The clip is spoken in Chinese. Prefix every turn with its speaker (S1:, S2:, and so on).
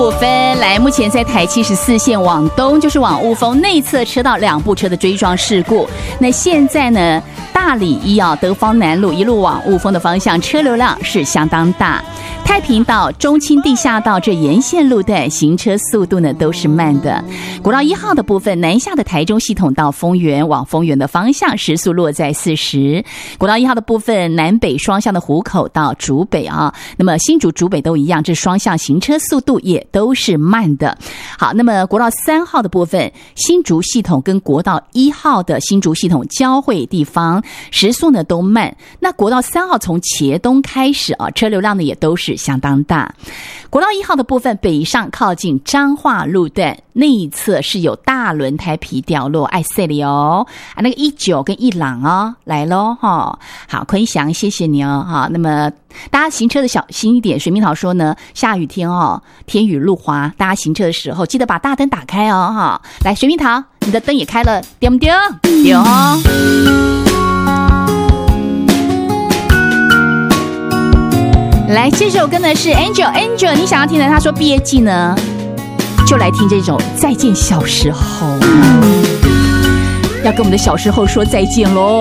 S1: 部分来，目前在台74线往东，就是往雾峰内侧车道2部车的追撞事故。那现在呢，大里一德芳南路一路往雾峰的方向，车流量是相当大。太平道、中清地下道这沿线路段行车速度呢都是慢的。国道1号的部分，南下的台中系统到丰原往丰原的方向，时速落在40。国道1号的部分，南北双向的湖口到竹北那么新竹、竹北都一样，这双向行车速度也都是慢的。好，那么国道3号的部分，新竹系统跟国道1号的新竹系统交汇地方，时速呢都慢。那国道3号从茄东开始车流量呢也都是相当大。国道1号的部分，北上靠近彰化路段内侧是有大轮胎皮掉落，爱塞里那个19跟1朗来咯好，坤祥谢谢你那么大家行车的小心一点。水蜜桃说呢，下雨天天雨路滑，大家行车的时候记得把大灯打开来，水蜜桃，你的灯也开了，对不对？对来，这首歌呢是 Angel， 你想要听的，他说毕业季呢，就来听这首《再见小时候》，要跟我们的小时候说再见咯。